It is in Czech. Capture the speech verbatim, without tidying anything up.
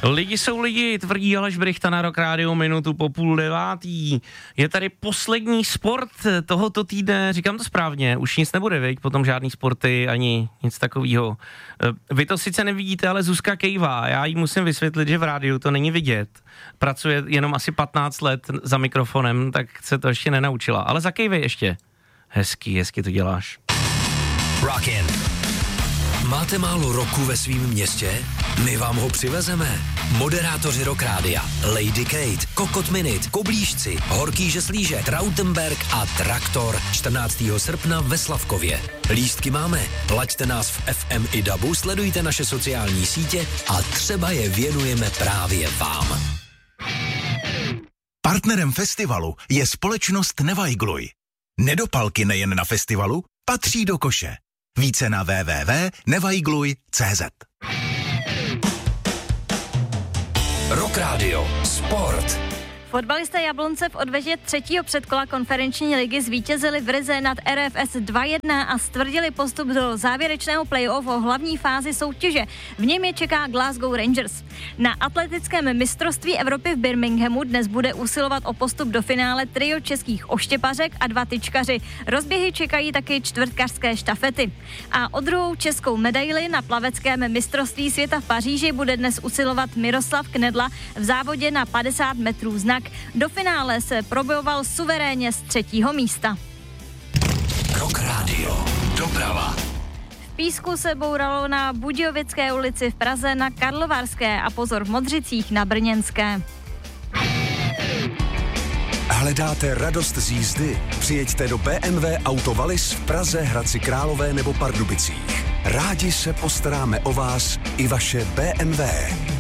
Lidi jsou lidi, tvrdí Aleš Brychta na Rock Radio minutu po půl devátý. Je tady poslední sport tohoto týdne, říkám to správně, už nic nebude, viď? Potom žádný sporty ani nic takového. Vy to sice nevidíte, ale Zuzka kejvá, já jí musím vysvětlit, že v rádiu to není vidět. Pracuje jenom asi patnáct let za mikrofonem, tak se to ještě nenaučila, ale zakejvej ještě. Hezky, hezky to děláš. Rockin'. Máte málo roku ve svém městě? My vám ho přivezeme. Moderátoři Rock Rádia, Lady Kate, Kokot Minute, Koblížci, Horký žeslíže, Trautenberg a Traktor čtrnáctého srpna ve Slavkově. Lístky máme, laďte nás v F M i dabu, sledujte naše sociální sítě a třeba je věnujeme právě vám. Partnerem festivalu je společnost Nevajgluj. Nedopalky nejen na festivalu patří do koše. Více na w w w tečka nevajgluj tečka c z. Rock Radio Sport. Fotbalisté Jablonce v odveže třetího předkola konferenční ligy zvítězili v Rize nad R F S dva jedna a stvrdili postup do závěrečného play-off o hlavní fázi soutěže. V něm je čeká Glasgow Rangers. Na atletickém mistrovství Evropy v Birminghamu dnes bude usilovat o postup do finále trio českých oštěpařek a dva tyčkaři. Rozběhy čekají taky čtvrtkařské štafety. A o druhou českou medaili na plaveckém mistrovství světa v Paříži bude dnes usilovat Miroslav Knedla v závodě na padesát metrů znak. Do finále se probojoval suverénně z třetího místa. Rock Radio Doprava. V Písku se bouralo na Budějovické ulici v Praze, na Karlovarské a pozor v Modřicích na Brněnské. Hledáte radost z jízdy? Přijeďte do B M W Auto Wallis v Praze, Hradci Králové nebo Pardubicích. Rádi se postaráme o vás i vaše B M W.